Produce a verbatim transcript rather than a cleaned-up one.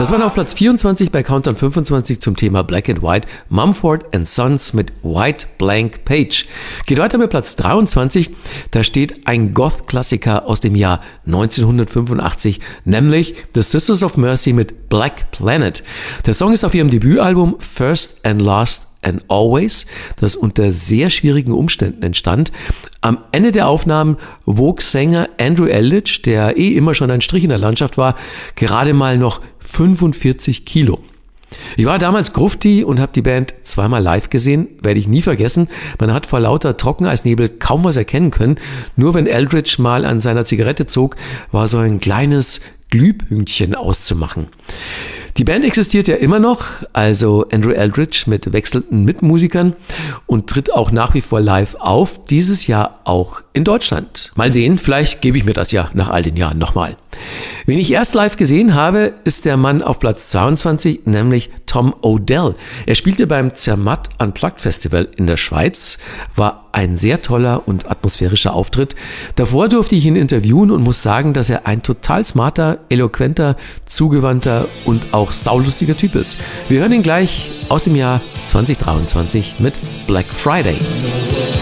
Das waren auf Platz vierundzwanzig bei Countdown fünfundzwanzig zum Thema Black and White, Mumford and Sons mit White Blank Page. Geht weiter mit Platz dreiundzwanzig, da steht ein Goth-Klassiker aus dem Jahr neunzehnhundertfünfundachtzig, nämlich The Sisters of Mercy mit Black Planet. Der Song ist auf ihrem Debütalbum First and Last and Always, das unter sehr schwierigen Umständen entstand. Am Ende der Aufnahmen wog Sänger Andrew Eldritch, der eh immer schon ein Strich in der Landschaft war, gerade mal noch fünfundvierzig Kilo. Ich war damals Grufti und habe die Band zweimal live gesehen, werde ich nie vergessen. Man hat vor lauter Trockeneisnebel kaum was erkennen können. Nur wenn Eldritch mal an seiner Zigarette zog, war so ein kleines Glühpünktchen auszumachen. Die Band existiert ja immer noch, also Andrew Eldritch mit wechselnden Mitmusikern und tritt auch nach wie vor live auf, dieses Jahr auch in Deutschland. Mal sehen, vielleicht gebe ich mir das ja nach all den Jahren nochmal. Wen ich erst live gesehen habe, ist der Mann auf Platz zweiundzwanzig, nämlich Tom Odell. Er spielte beim Zermatt Unplugged Festival in der Schweiz, war ein sehr toller und atmosphärischer Auftritt. Davor durfte ich ihn interviewen und muss sagen, dass er ein total smarter, eloquenter, zugewandter und auch saulustiger Typ ist. Wir hören ihn gleich aus dem Jahr zwanzig dreiundzwanzig mit Black Friday.